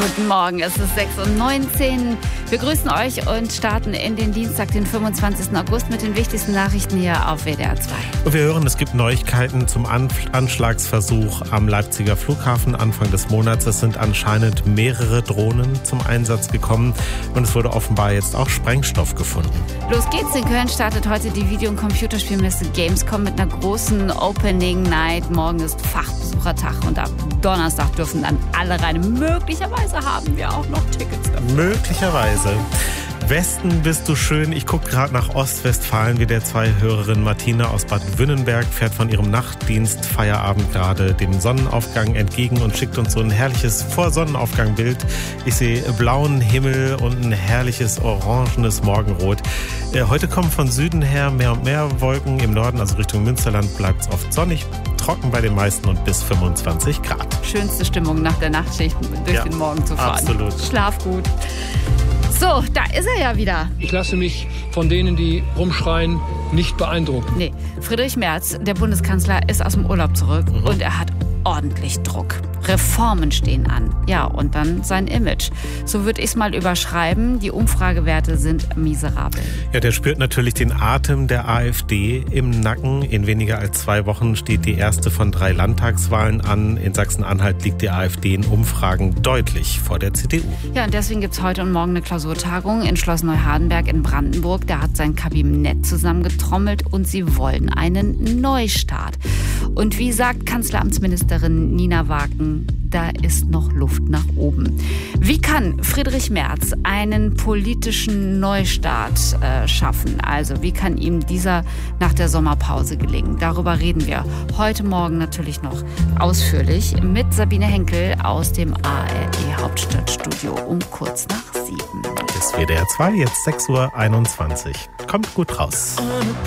Guten Morgen, es ist 6:19 Uhr. Wir grüßen euch und starten in den Dienstag, den 25. August mit den wichtigsten Nachrichten hier auf WDR 2. Wir hören, es gibt Neuigkeiten zum Anschlagsversuch am Leipziger Flughafen Anfang des Monats. Es sind anscheinend mehrere Drohnen zum Einsatz gekommen und es wurde offenbar jetzt auch Sprengstoff gefunden. Los geht's, in Köln startet heute die Video- und Computerspielmesse Gamescom mit einer großen Opening Night. Morgen ist Fachbesuchertag und ab Donnerstag dürfen dann alle rein. Möglicherweise haben wir auch noch Tickets dafür. Möglicherweise. Westen bist du schön. Ich gucke gerade nach Ostwestfalen. WDR 2 Hörerin Martina aus Bad Wünnenberg fährt von ihrem Nachtdienst Feierabend gerade dem Sonnenaufgang entgegen und schickt uns so ein herrliches Vor-Sonnenaufgang-Bild. Ich sehe blauen Himmel und ein herrliches orangenes Morgenrot. Heute kommen von Süden her mehr und mehr Wolken. Im Norden, also Richtung Münsterland, bleibt es oft sonnig, trocken bei den meisten und bis 25 Grad. Schönste Stimmung nach der Nachtschicht durch den Morgen zu fahren. Absolut. Schlaf gut. So, da ist er ja wieder. Ich lasse mich von denen, die rumschreien, nicht beeindrucken. Nee, Friedrich Merz, der Bundeskanzler, ist aus dem Urlaub zurück und er hat ordentlich Druck. Reformen stehen an. Ja, und dann sein Image. So würde ich es mal überschreiben. Die Umfragewerte sind miserabel. Ja, der spürt natürlich den Atem der AfD im Nacken. In weniger als 2 Wochen steht die erste von 3 Landtagswahlen an. In Sachsen-Anhalt liegt die AfD in Umfragen deutlich vor der CDU. Ja, und deswegen gibt es heute und morgen eine Klausurtagung in Schloss Neuhardenberg in Brandenburg. Da hat sein Kabinett zusammengetrommelt und sie wollen einen Neustart. Und wie sagt Kanzleramtsministerin Nina Wagen, da ist noch Luft nach oben. Wie kann Friedrich Merz einen politischen Neustart schaffen? Also wie kann ihm dieser nach der Sommerpause gelingen? Darüber reden wir heute Morgen natürlich noch ausführlich mit Sabine Henkel aus dem ARD Hauptstadtstudio um kurz nach 7. Das ist WDR 2, jetzt 6:21 Uhr. Kommt gut raus.